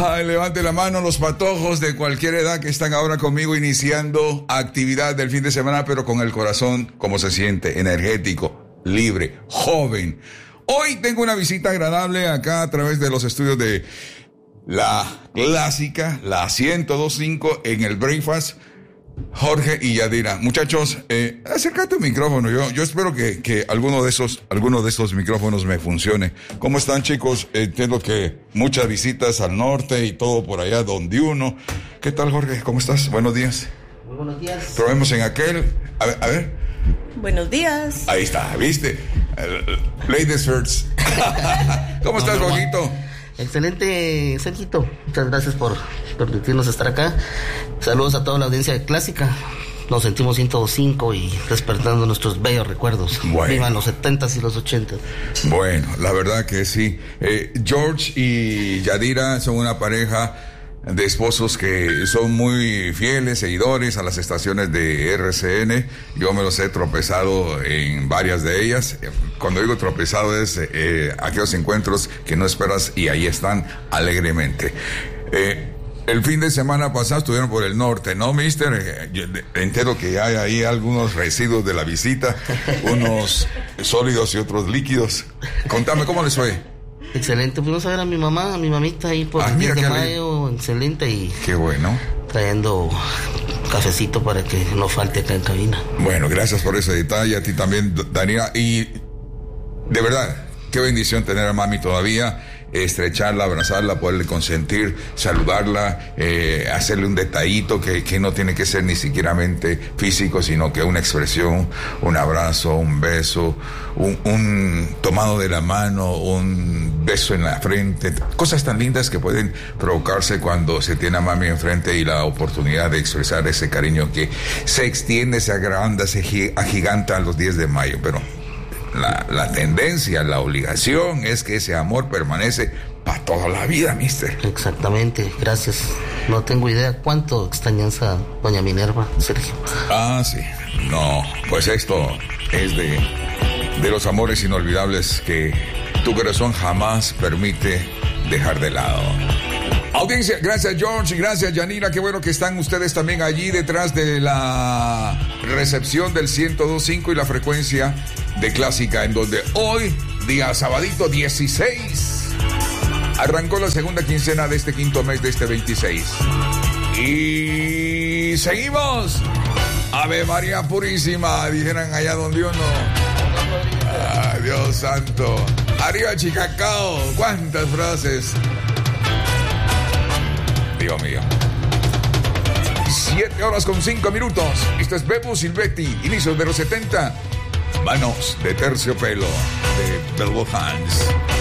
Ay, levante la mano los patojos de cualquier edad que están ahora conmigo iniciando actividad del fin de semana, pero con el corazón como se siente, energético, libre, joven. Hoy tengo una visita agradable acá a través de los estudios de la clásica, la 102.5 en el Breakfast. Jorge y Yadira, muchachos, acércate un micrófono. Yo espero que alguno de esos micrófonos me funcione. ¿Cómo están, chicos? Entiendo que muchas visitas al norte y todo por allá donde uno. ¿Qué tal, Jorge? ¿Cómo estás? Buenos días. Muy buenos días. Probemos en aquel. A ver. Buenos días. Ahí está, ¿viste? Ladies first. ¿Cómo estás, Jorgito? Excelente, Sergito. Muchas gracias por permitirnos estar acá. Saludos a toda la audiencia de Clásica. Nos sentimos 105 y despertando nuestros bellos recuerdos. Bueno. Vivan los 70s y los 80s. Bueno, la verdad que sí. George y Yadira son una pareja de esposos que son muy fieles, seguidores a las estaciones de RCN. Yo me los he tropezado en varias de ellas. Cuando digo tropezado es aquellos encuentros que no esperas y ahí están alegremente. El fin de semana pasado estuvieron por el norte, ¿no, mister? Yo entiendo que hay ahí algunos residuos de la visita, unos sólidos y otros líquidos. Contame, ¿cómo les fue? Excelente, fuimos a ver a mi mamá, a mi mamita ahí por el 10 de mayo, excelente, y qué bueno. Trayendo cafecito para que no falte acá en cabina. Bueno, gracias por ese detalle, a ti también, Daniela, y de verdad, qué bendición tener a mami todavía, estrecharla, abrazarla, poderle consentir, saludarla, hacerle un detallito que no tiene que ser ni siquiera físico, sino que una expresión, un abrazo, un beso, un tomado de la mano, un beso en la frente, cosas tan lindas que pueden provocarse cuando se tiene a mami enfrente y la oportunidad de expresar ese cariño que se extiende, se agranda, se agiganta a los 10 de mayo, pero la tendencia, la obligación es que ese amor permanece para toda la vida, mister. Exactamente, gracias. No tengo idea cuánto extrañas a doña Minerva, Sergio. Ah, sí. No, pues esto es de los amores inolvidables que tu corazón jamás permite dejar de lado. Audiencia, gracias George y gracias Yanira, qué bueno que están ustedes también allí detrás de la recepción del 102.5 y la frecuencia de Clásica, en donde hoy, día sabadito 16, arrancó la segunda quincena de este quinto mes de este 26. Y seguimos. Ave María Purísima, dijeran allá donde uno. Ah, Dios santo. Arriba Chicacao, cuántas frases. Dios mío. 7:05. Esto es Bebo Silvetti, inicios de los 70. Manos de terciopelo de Velvet Hands.